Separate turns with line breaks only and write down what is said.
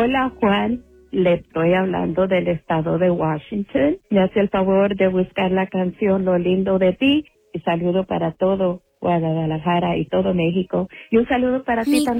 Hola Juan, le estoy hablando del estado de Washington. Me hace el favor de buscar la canción Lo lindo de ti y saludo para todo Guadalajara y todo México. Y un saludo para ti también.